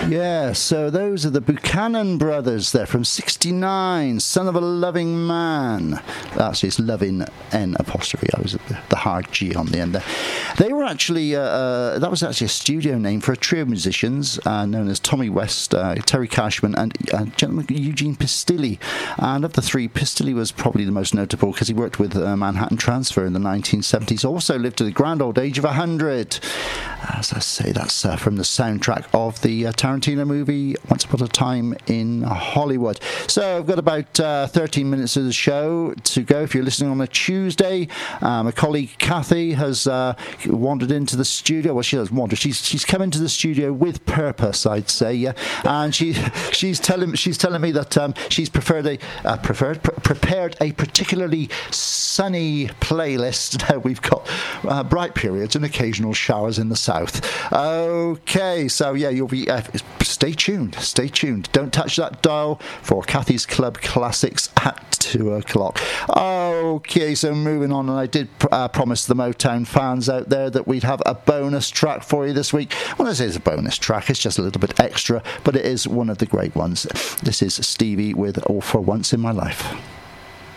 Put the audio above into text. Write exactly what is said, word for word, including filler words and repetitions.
Yeah, so those are the Buchanan brothers there from sixty-nine, Son of a Loving Man. Actually, it's loving N apostrophe. I was at the, the hard G on the end there. They were actually, uh, uh, that was actually a studio name for a trio of musicians uh, known as Tommy West, uh, Terry Cashman, and uh, gentleman Eugene Pistilli. And of the three, Pistilli was probably the most notable because he worked with uh, Manhattan Transfer in the nineteen seventies. Also lived to the grand old age of one hundred. As I say, that's uh, from the soundtrack of the uh, Tarantino movie Once Upon a Time in Hollywood. So I've got about uh, thirteen minutes of the show to go. If you're listening on a Tuesday, uh, my colleague Kathy has uh, wandered into the studio. Well, she doesn't wander. She's she's come into the studio with purpose, I'd say. Yeah, and she she's telling she's telling me that um, she's preferred a uh, preferred pr- prepared a particularly sunny playlist. Now we've got uh, bright periods and occasional showers in the south. Okay, so yeah, you'll be. Uh, stay tuned. Stay tuned. Don't touch that dial for Kathy's Club Classics at two o'clock. Okay, so moving on, and I did uh, promise the Motown fans out there that we'd have a bonus track for you this week. When I say it's a bonus track, it's just a little bit extra, but it is one of the great ones. This is Stevie with All for Once in My Life.